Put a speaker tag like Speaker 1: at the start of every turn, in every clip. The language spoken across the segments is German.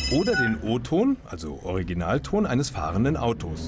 Speaker 1: oder den O-Ton, also Originalton eines fahrenden Autos.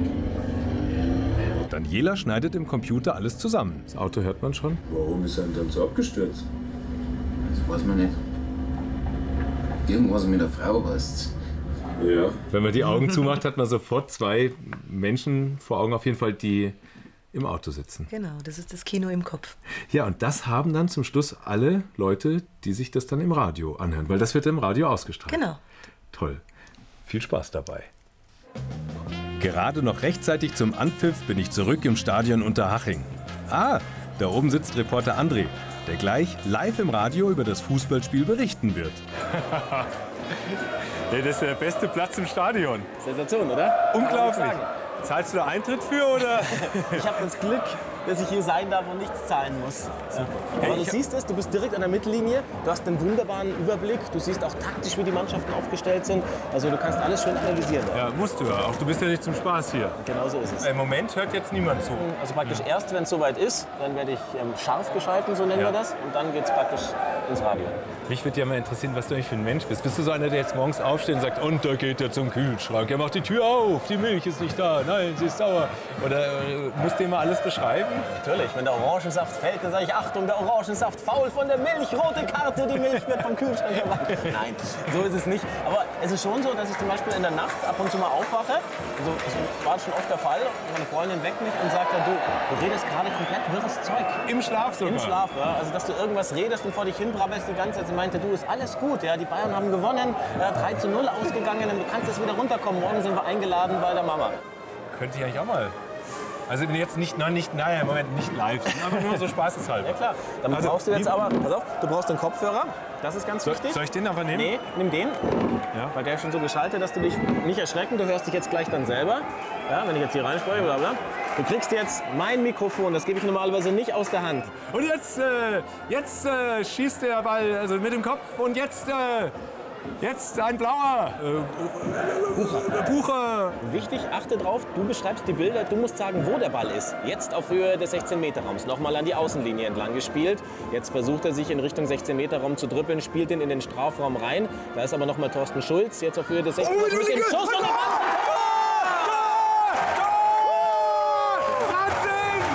Speaker 1: Daniela schneidet im Computer alles zusammen. Das Auto hört man schon.
Speaker 2: Warum ist er denn dann so abgestürzt? Das weiß man nicht. Irgendwas mit der Frau heißt's. Ja.
Speaker 1: Wenn man die Augen zumacht, hat man sofort zwei Menschen vor Augen, auf jeden Fall, die im Auto sitzen.
Speaker 3: Genau, das ist das Kino im Kopf.
Speaker 1: Ja, und das haben dann zum Schluss alle Leute, die sich das dann im Radio anhören, weil das wird im Radio ausgestrahlt.
Speaker 3: Genau.
Speaker 1: Toll. Viel Spaß dabei. Gerade noch rechtzeitig zum Anpfiff bin ich zurück im Stadion Unterhaching. Ah, da oben sitzt Reporter André, der gleich live im Radio über das Fußballspiel berichten wird.
Speaker 4: Ja, das ist der beste Platz im Stadion.
Speaker 5: Sensation, oder?
Speaker 4: Unglaublich. Zahlst du da Eintritt für, oder?
Speaker 5: Ich habe das Glück, dass ich hier sein darf und nichts zahlen muss. Super. Aber du siehst es, du bist direkt an der Mittellinie, du hast einen wunderbaren Überblick, du siehst auch taktisch, wie die Mannschaften aufgestellt sind. Also du kannst alles schön analysieren.
Speaker 4: Ja, musst du ja. Auch du bist ja nicht zum Spaß hier.
Speaker 5: Genau so ist es.
Speaker 4: Im Moment hört jetzt niemand zu.
Speaker 5: Also praktisch erst, wenn es soweit ist, dann werde ich scharf geschalten, so nennen wir das. Und dann geht es praktisch ins Radio.
Speaker 4: Mich würde ja mal interessieren, was du eigentlich für ein Mensch bist. Bist du so einer, der jetzt morgens aufsteht und sagt, und da geht er zum Kühlschrank, er macht die Tür auf, die Milch ist nicht da, nein, sie ist sauer. Oder musst du immer alles beschreiben?
Speaker 5: Natürlich, wenn der Orangensaft fällt, dann sage ich, Achtung, der Orangensaft faul von der Milch, rote Karte, die Milch wird vom Kühlschrank gemacht. Nein, so ist es nicht. Aber es ist schon so, dass ich zum Beispiel in der Nacht ab und zu mal aufwache. Also, das war schon oft der Fall. Meine Freundin weckt mich und sagt, du redest gerade komplett wirres Zeug.
Speaker 4: Im Schlaf sogar?
Speaker 5: Im Schlaf, ja. Also, dass du irgendwas redest und vor dich hin brabbelst die ganze Zeit. Sie meinte, du, ist alles gut, ja. Die Bayern haben gewonnen, 3:0 ausgegangen, du kannst jetzt wieder runterkommen. Morgen sind wir eingeladen bei der Mama.
Speaker 4: Könnte ich eigentlich auch mal. Also jetzt nicht live, aber nur so spaßeshalber.
Speaker 5: Ja klar, dann brauchst du jetzt aber, pass auf, du brauchst den Kopfhörer, das ist ganz wichtig.
Speaker 4: Soll ich den einfach nehmen?
Speaker 5: Nee, nimm den,
Speaker 4: Ja.
Speaker 5: weil der ist schon so geschaltet, dass du dich nicht erschrecken, du hörst dich jetzt gleich dann selber. Ja, wenn ich jetzt hier reinspreche, bla bla. Du kriegst jetzt mein Mikrofon, das gebe ich normalerweise nicht aus der Hand.
Speaker 4: Und jetzt schießt der Ball also mit dem Kopf und jetzt ein blauer. Bucher.
Speaker 5: Wichtig, achte drauf, du beschreibst die Bilder, du musst sagen, wo der Ball ist. Jetzt auf Höhe des 16-Meter-Raums, nochmal an die Außenlinie entlang gespielt. Jetzt versucht er sich in Richtung 16-Meter-Raum zu dribbeln, spielt ihn in den Strafraum rein. Da ist aber nochmal Thorsten Schulz, jetzt auf Höhe des 16-Meter-Raums mit dem Schuss und der Ball.